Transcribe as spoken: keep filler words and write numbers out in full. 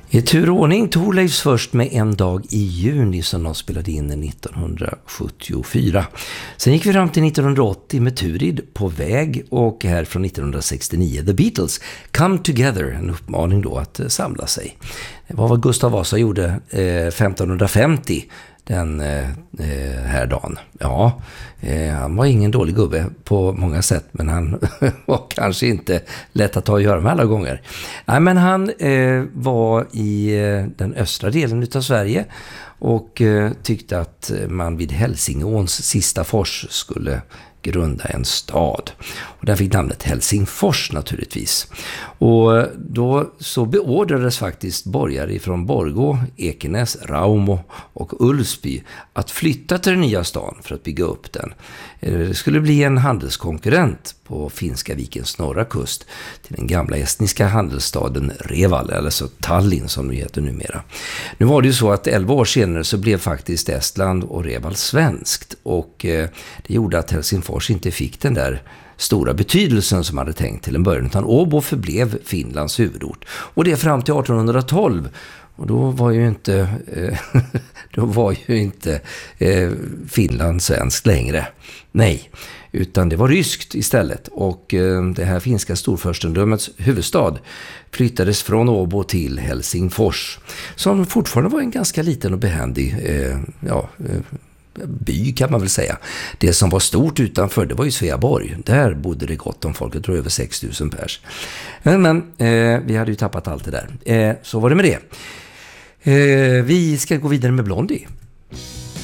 I tur och ordning Thorleifs först med En dag i juni som de spelade in nittonhundrasjuttiofyra. Sen gick vi fram till nittonhundraåttio med Turid På väg och här från nittonhundrasextionio The Beatles Come Together, en uppmaning då att samla sig. Det var vad Gustav Vasa gjorde eh, femtonhundrafemtio den eh, här dagen. Ja, eh, han var ingen dålig gubbe på många sätt, men han var kanske inte lätt att ha att göra med alla gånger. Nej, men han eh, var i eh, den östra delen av Sverige och eh, tyckte att man vid Hälsingåns sista fors skulle grunda en stad. Och där fick namnet Helsingfors naturligtvis. Och då så beordrades faktiskt borgare från Borgå, Ekenäs, Raumo och Ulsby att flytta till den nya stan för att bygga upp den. Det skulle bli en handelskonkurrent på Finska vikens norra kust till den gamla estniska handelsstaden Reval, eller så Tallinn som det heter numera. Nu var det ju så att elva år senare så blev faktiskt Estland och Reval svenskt, och eh, det gjorde att Helsingfors inte fick den där stora betydelsen som hade tänkt till en början, utan Åbo förblev Finlands huvudort. Och det fram till artonhundratolv. Och då var ju inte, eh, då var ju inte eh, Finland svenskt längre. Nej, utan det var ryskt istället. Och eh, det här finska storfurstendömets huvudstad flyttades från Åbo till Helsingfors, som fortfarande var en ganska liten och behändig eh, ja, eh, by kan man väl säga. Det som var stort utanför, det var ju Sveaborg. Där bodde det gott om folk, jag tror över sex tusen pers. Men, men eh, vi hade ju tappat allt det där. Eh, så var det med det. Eh, vi ska gå vidare med Blondie.